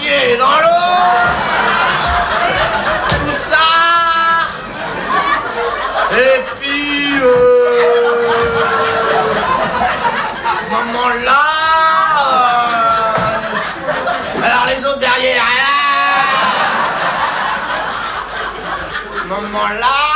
pieds dans l'eau. Tout ça. Et puis, à ce moment-là, alors les autres derrière, à ce moment-là,